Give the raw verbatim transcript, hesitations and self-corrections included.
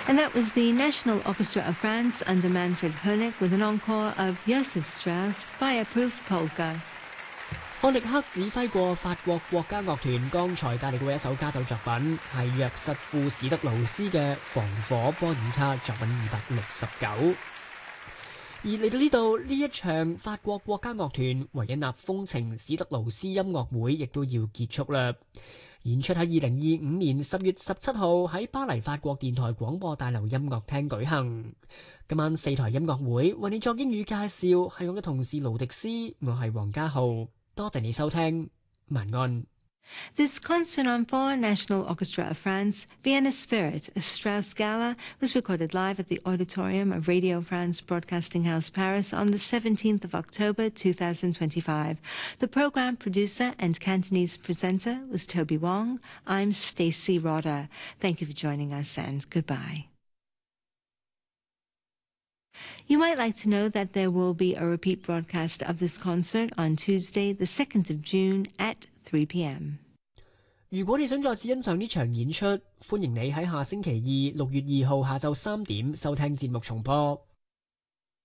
And that was the National Orchestra of France under Manfred Honeck with an encore of Joseph Strauss Fireproof Polka。 漢力克指揮過法國國家樂團，剛才帶嚟嘅一首家奏作品係約瑟夫史德勞斯嘅防火波爾卡作品二百六十九。而嚟到呢度，呢一場法國國家樂團維也納風情史德勞斯音樂會亦都要結束啦。演出喺二零二五年十月十七號喺巴黎法國電台廣播大樓音樂廳舉行。今晚四台音樂會為你作英語介紹，係我嘅同事盧迪斯，我係黃家浩。多謝你收聽，晚安。 This concert on four National Orchestra of France, Vienna Spirit, a Strauss Gala, was recorded live at the auditorium of Radio France Broadcasting House Paris on the seventeenth of October two thousand twenty-five. The program producer and Cantonese presenter was Toby Wong. I'm Stacey Rodder. Thank you for joining us and goodbye. You might like to know that there will be a repeat broadcast of this concert on Tuesday, the second of June at three p.m. 如果你想再次欣賞呢場演出，歡迎你喺下星期二六月二號下晝三點收聽節目重播。